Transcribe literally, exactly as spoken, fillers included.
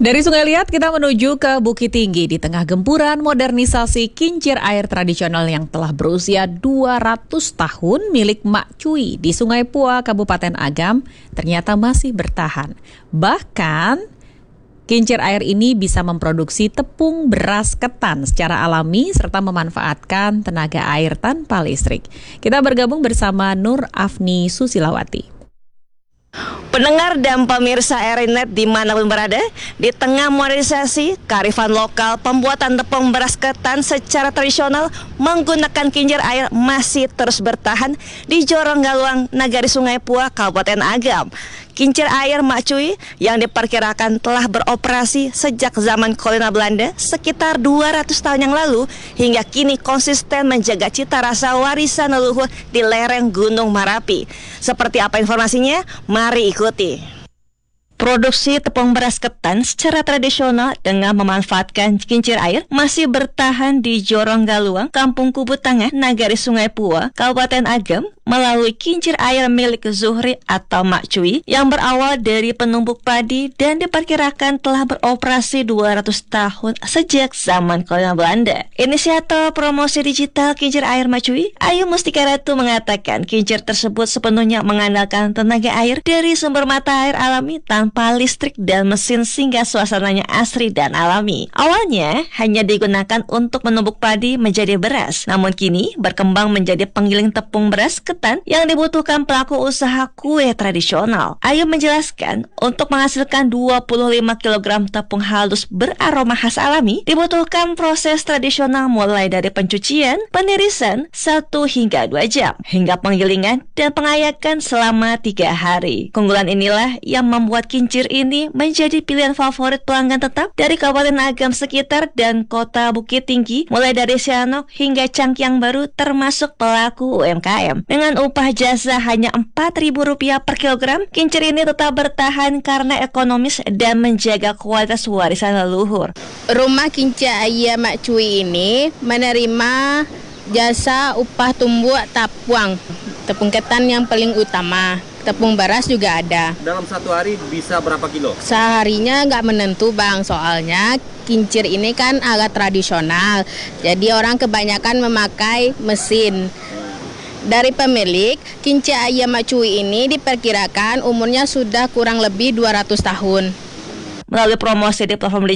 Dari Sungai Liat kita menuju ke Bukit Tinggi di tengah gempuran modernisasi kincir air tradisional yang telah berusia dua ratus tahun milik Mak Cui di Sungai Pua, Kabupaten Agam ternyata masih bertahan. Bahkan kincir air ini bisa memproduksi tepung beras ketan secara alami serta memanfaatkan tenaga air tanpa listrik. Kita bergabung bersama Nur Afni Susilawati. Pendengar dan pemirsa R I Net dimanapun berada, di tengah modernisasi, kearifan lokal pembuatan tepung beras ketan secara tradisional menggunakan kincir air masih terus bertahan di Jorong Galuang, Nagari Sungai Pua, Kabupaten Agam. Kincir air Mak Cui yang diperkirakan telah beroperasi sejak zaman kolonial Belanda sekitar dua ratus tahun yang lalu hingga kini konsisten menjaga cita rasa warisan leluhur di lereng Gunung Marapi. Seperti apa informasinya? Mari ikuti. Produksi tepung beras ketan secara tradisional dengan memanfaatkan kincir air masih bertahan di Jorong Galuang, Kampung Kubu Tengah, Nagari Sungai Pua, Kabupaten Agam melalui kincir air milik Zuhri atau Mak Cui yang berawal dari penumbuk padi dan diperkirakan telah beroperasi dua ratus tahun sejak zaman kolonial Belanda. Inisiator promosi digital kincir air Mak Cui, Ayu Mustika Ratu mengatakan kincir tersebut sepenuhnya mengandalkan tenaga air dari sumber mata air alami tanpa listrik dan mesin sehingga suasananya asri dan alami. Awalnya hanya digunakan untuk menumbuk padi menjadi beras, namun kini berkembang menjadi penggiling tepung beras ketan yang dibutuhkan pelaku usaha kue tradisional. Ayu menjelaskan, untuk menghasilkan dua puluh lima kilogram tepung halus beraroma khas alami, dibutuhkan proses tradisional mulai dari pencucian, penirisan, satu hingga dua jam, hingga penggilingan dan pengayakan selama tiga hari. Keunggulan inilah yang membuat kincir ini menjadi pilihan favorit pelanggan tetap dari Kabupaten Agam sekitar dan Kota Bukit Tinggi, mulai dari Sianok hingga Cangkiang Baru termasuk pelaku U M K M. Dengan upah jasa hanya empat ribu rupiah per kilogram, kincir ini tetap bertahan karena ekonomis dan menjaga kualitas warisan leluhur. Rumah kincir air Mak Cui ini menerima jasa upah tumbuk tapuang, tepung ketan yang paling utama. Tepung beras juga ada. Dalam satu hari bisa berapa kilo? Seharinya nggak menentu bang, soalnya kincir ini kan alat tradisional. Jadi orang kebanyakan memakai mesin. Dari pemilik, kincir air Mak Cui ini diperkirakan umurnya sudah kurang lebih dua ratus tahun. Melalui promosi di platform